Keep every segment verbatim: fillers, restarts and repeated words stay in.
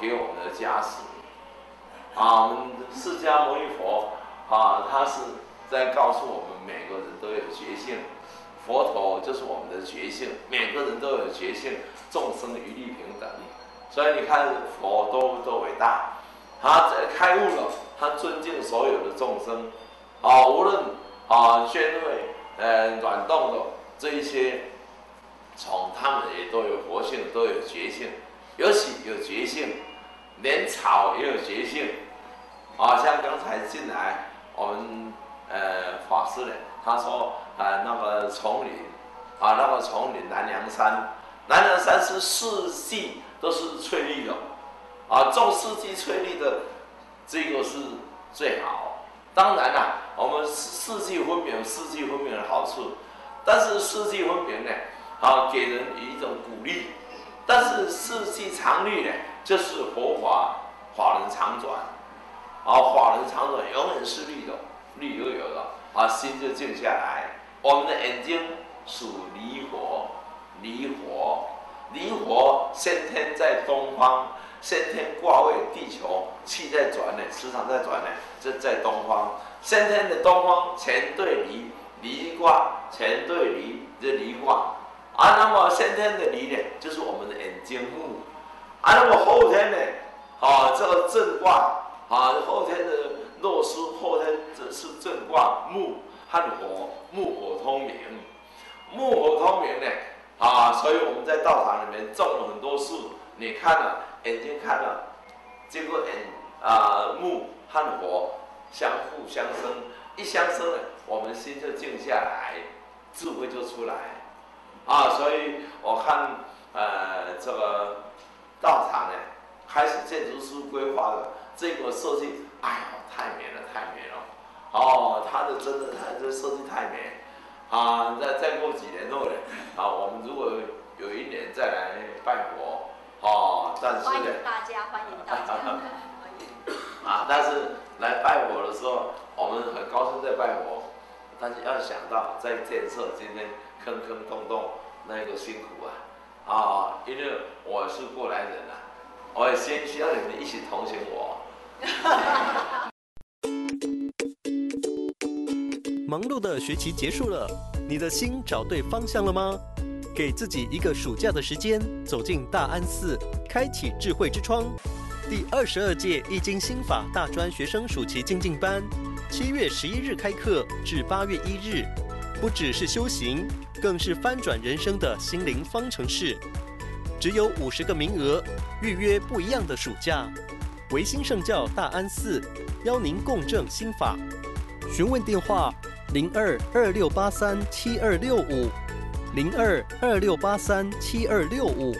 给我们的加持。啊，我们释迦牟尼佛啊，他是在告诉我们每个人都有觉性，佛陀就是我们的觉性，每个人都有觉性，众生一律平等。所以你看佛多多伟大，他开悟了，他尊敬所有的众生，啊，无论啊尖锐、呃软动的这一些虫，他们也都有活性，都有觉性，尤其有觉性，连草也有觉性，啊，像刚才进来我们呃法师呢，他说啊那个丛林，啊那个丛林南洋山，南洋山是四季都是翠绿的，啊，种四季翠绿的，这个是最好。当然啦，我们四季分明有四季分明的好处，但是四季分明呢，啊，给人一种鼓励。但是四季常绿呢，就是佛法法轮常转，啊，法轮常转永远是绿的，绿油油的，啊，心就静下来。我们的眼睛属离火，离火。离火，先天在东方，先天卦位地球，气在转呢，磁场在转呢，这在东方。先天的东方乾对离，离卦乾对离，这离卦。啊，那么先天的离呢，就是我们的眼睛目。啊，那么后天呢，啊，这个震卦，啊，后天的洛书，后天这是震卦木和火，木火通明，木火通明呢。啊，所以我们在道场里面种了很多树，你看了，眼睛看了，经过眼啊木和火相互相生，一相生呢，我们心就静下来，智慧就出来。啊，所以我看呃这个道场呢，开始建筑师规划的这个设计，哎呀，太美了，太美了。哦，他的真的，他这设计太美。啊，再再过几年后呢，啊，我们如果有一年再来拜佛，哦、啊，但是呢， 欢迎大家，欢迎大家， 啊，但是来拜佛的时候，我们很高兴在拜佛，但是要想到在建设今天坑坑洞洞那个辛苦啊，啊，因为我是过来人啊，我也先需要你们一起同情我。 忙碌的学期结束了，你的心找对方向了吗？给自己一个暑假的时间，走进大安寺，开启智慧之窗。第二十二届易经心法大专学生暑期精进班，七月十一日开课至八月一日，不只是修行，更是翻转人生的心灵方程式。只有五十个名额，预约不一样的暑假。维新圣教大安寺邀您共振心法，询问电话。零二二六八三七二六五，零二二六八三七二六五。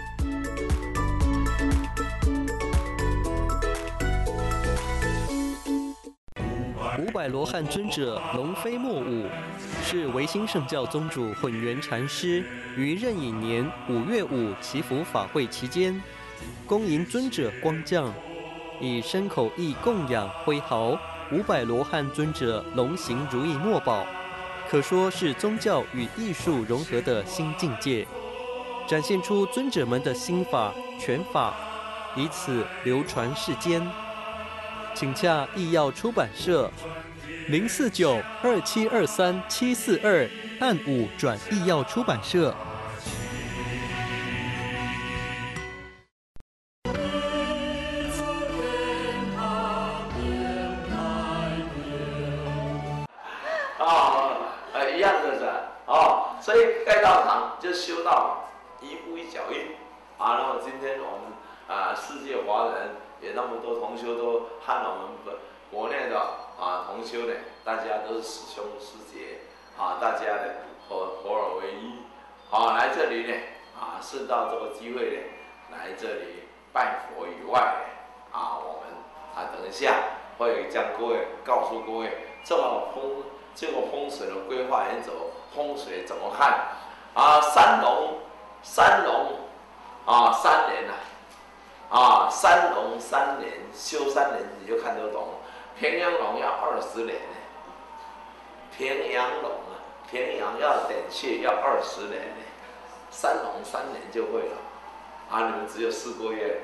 五百罗汉尊者龙飞莫舞，是维新圣教宗主混元禅师于壬寅年五月五祈福法会期间，恭迎尊者光降，以身口意供养挥毫。五百罗汉尊者龙行如意墨宝，可说是宗教与艺术融合的新境界，展现出尊者们的心法拳法，以此流传世间。请洽艺耀出版社零四九二七二三七四二，按五转艺耀出版社。 所以盖道场就修到一步一脚印啊。那么今天我们啊世界华人也那么多同修都和我们国内的啊同修呢，大家都是师兄师姐啊，大家呢合合而为一，好、啊、来这里呢啊顺道这个机会呢来这里拜佛以外呢啊，我们啊等一下会将各位告诉各位这么风这个风水的规划原则。风水怎么看？啊，三龙，三龙，啊，三年呐、啊，啊，三龙三年，修三年你就看得懂。平阳龙要二十年呢，平阳龙啊，平阳要点穴要二十年呢，三龙三年就会了。啊，你们只有四个月，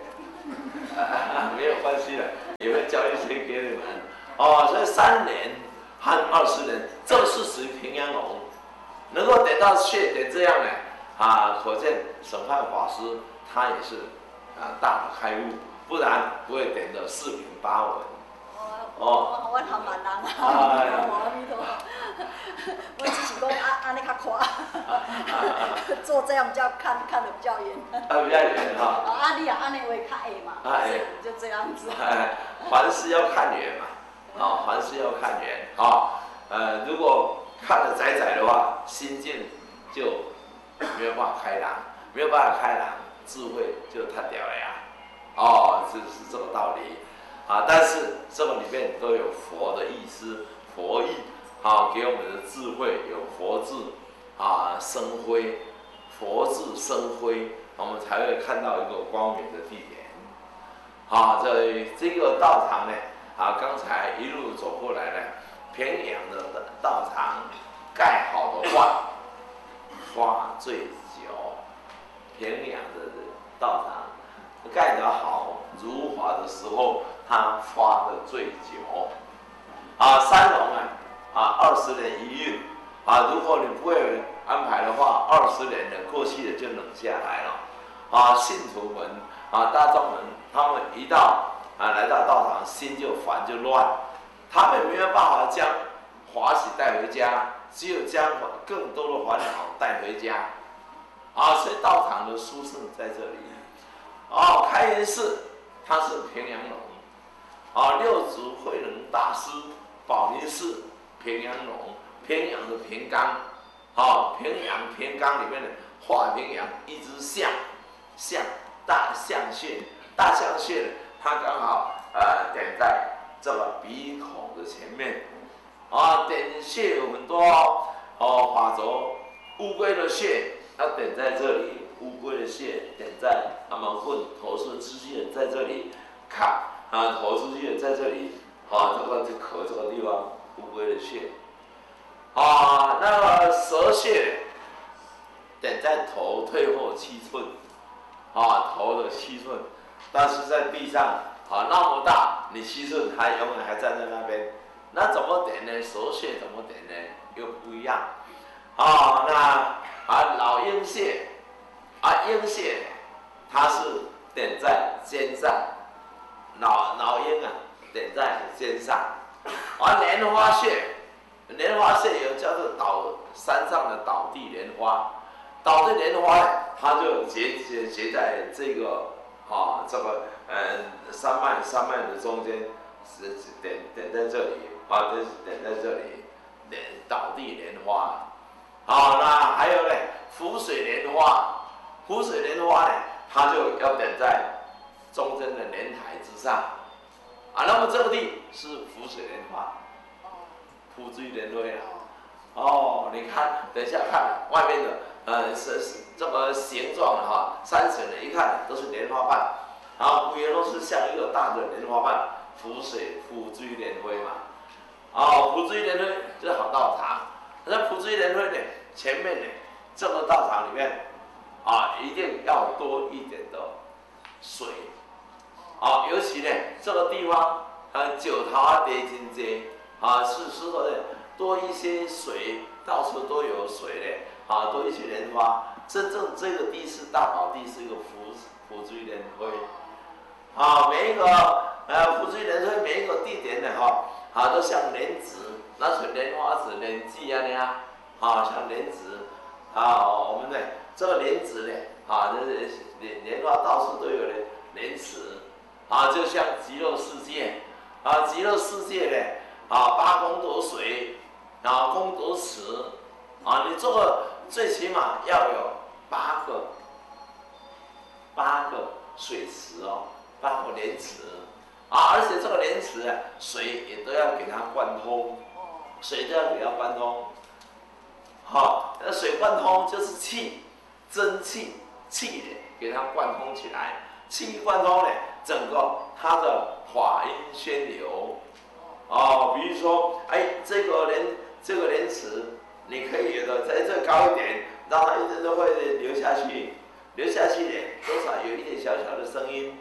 没有关系的，也会教一些给你们。哦，所以三年和二十年，这是属于平阳龙，能够点到穴点这样呢，啊，可见审判法师他也是啊大的开悟，不然不会点得四平八稳。 哦，我我含万人啊，阿弥陀佛，我只是讲安安尼较快，做这样比较看看得比较远。 啊，比较远哈。 哦，啊，你啊安尼会较矮嘛， 啊， 就这样子。 凡事要看远嘛，啊，凡事要看远啊。呃，如果看得窄窄的话，心境就没有办法开朗，没有办法开朗，智慧就太掉了呀。哦，这是这个道理。啊，但是这个里面都有佛的意思、佛意，啊，给我们的智慧有佛智，啊，生辉，佛智生辉，我们才会看到一个光明的地点。啊，这这个道场呢，啊，刚才一路走过来呢，平阳的道场盖好的话，花最久，平阳的道场盖得好、如法的时候。它发的最久，啊，三龙啊，啊，二十年一运，啊，如果你不会安排的话，二十年的过去的就冷下来了，啊，信徒们啊，大众们，他们一到啊来到道场，心就烦就乱，他们没有办法将欢喜带回家，只有将更多的烦恼带回家，啊，所以道场的殊胜在这里，哦，开元寺它是平阳龙。啊，六祖慧能大师宝林寺平阳龙，平阳的平冈，啊，平阳平冈里面的画平阳一只象，象大象穴，大象穴它刚好呃点在这个鼻孔的前面，啊，点穴有很多哦，法轴乌龟的穴要点在这里，乌龟的穴点在他们混头顺之穴在这里看。啊，头出去在这里，啊，这个这壳这个地方，乌龟的穴，啊，那个蛇穴点在头退后七寸，啊，头的七寸，但是在地上，啊，那么大，你七寸还永远还站在那边，那怎么点呢？蛇穴怎么点呢？又不一样，啊，那啊老鹰穴，啊鹰穴，它是点在肩上。老老鹰啊，点在肩上，而莲花穴，莲花穴有叫做倒山上的倒地莲花，倒地莲花呢，它就结结结在这个啊这个呃山脉山脉的中间，是点点在这里啊，就是点在这里，点倒地莲花，好，那还有呢浮水莲花，浮水莲花呢，它就要点在。中间的莲台之上，啊，那么这个地是浮水莲花，浮水莲花啊，哦，你看，等一下看外面的，呃，是是这个形状的哈，山水的，一看都是莲花瓣，然后龟都是像一个大的莲花瓣，浮水浮水莲花嘛，哦，浮水莲花就是好道场，那浮水莲花呢，前面呢，这个道场里面，啊，一定要多一点的水。啊，尤其呢，这个地方，呃，九桃啊，地真多，啊，是适合呢多一些水，到处都有水嘞，啊，多一些莲花。真正这个地是大宝地，是一个浮浮水莲花，啊，每一个呃浮水莲花每一个地点呢，哈，啊，都像莲子，那是莲花子、莲季啊那样，啊，像莲子，啊，我们呢这个莲子呢，啊，这莲莲花到处都有莲莲池。啊，就像极乐世界，啊，极乐世界呢，啊，八功德水，啊，功德池，啊，你这个最起码要有八个，八个水池哦，八个莲池，啊，而且这个莲池啊，水也都要给它贯通，水都要给它贯通，好，那水贯通就是气，真气，气的给它贯通起来。气一贯通呢，整个它的法音宣流，哦，比如说，哎，这个莲这个莲池，你可以有的在这高一点，让它一直都会流下去，流下去呢，多少有一点小小的声音，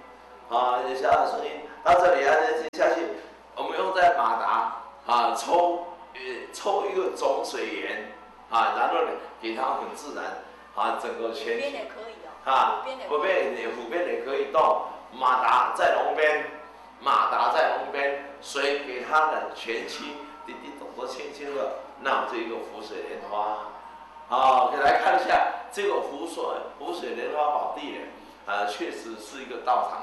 啊，有小小声音。到这里啊，再接下去，我们用在马达啊抽呃抽一个种水源啊，然后呢给它很自然啊整个圈。 湖边也可以哦。 啊，湖边也湖边也可以动，马达在龙边，马达在龙边，水给它的全期滴滴咚咚轻轻的，那这一个浮水莲花。好，给大家看一下这个湖水湖水莲花宝地呢，呃，确实是一个道场